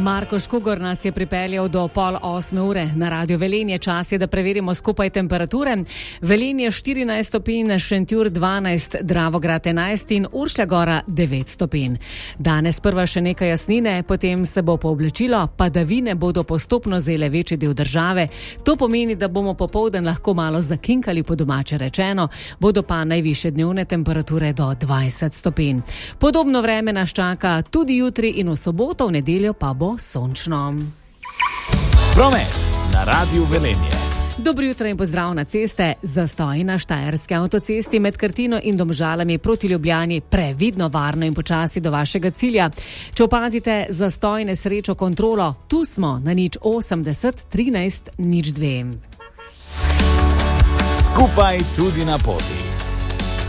Marko Škugor nas je pripeljal do 7:30 na Radio Velenje. Čas je, da preverimo skupaj temperature. Velenje 14 stopinj, Šentjur 12, Dravograd 11 in Uršlja Gora 9 stopinj. Danes prva še nekaj jasnine, potem se bo pooblečilo, padavine bodo postopno zajele večji del države. To pomeni, da bomo popoldan lahko malo zakinkali, po domače rečeno, bodo pa najvišje dnevne temperature do 20 stopinj. Podobno vreme nas čaka tudi jutri in v soboto, v nedeljo pa bo sončno. Promet na Radiu Velenje. Dobro jutro in pozdrav na ceste. Zastoj na Štajerski avtocesti med Krtino in Domžalami proti Ljubljani previdno, varno in počasi do vašega cilja. Če opazite zastoj, nesrečo, kontrolo, tu smo na 080 13 02. Skupaj tudi na poti.